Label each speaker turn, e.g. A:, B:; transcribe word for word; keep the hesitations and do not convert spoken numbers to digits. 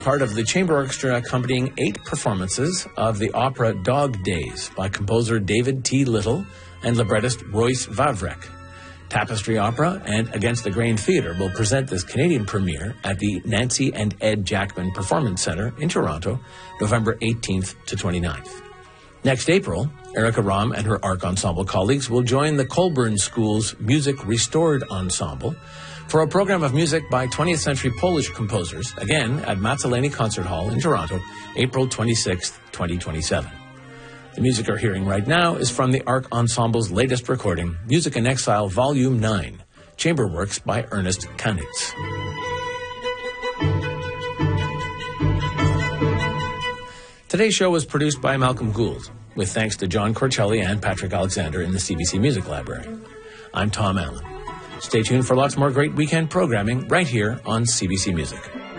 A: part of the chamber orchestra accompanying eight performances of the opera Dog Days by composer David T. Little and librettist Royce Vavrek. Tapestry Opera and Against the Grain Theatre will present this Canadian premiere at the Nancy and Ed Jackman Performance Centre in Toronto, November eighteenth to twenty-ninth. Next April, Erica Rom and her Arc Ensemble colleagues will join the Colburn School's Music Restored Ensemble for a program of music by twentieth century Polish composers, again at Mazzoleni Concert Hall in Toronto, April twenty-sixth, twenty twenty-seven. The music you're hearing right now is from the Arc Ensemble's latest recording, Music in Exile Volume nine, Chamber Works by Ernest Kanitz. Today's show was produced by Malcolm Gould, with thanks to John Corcelli and Patrick Alexander in the C B C Music Library. I'm Tom Allen. Stay tuned for lots more great weekend programming right here on C B C Music.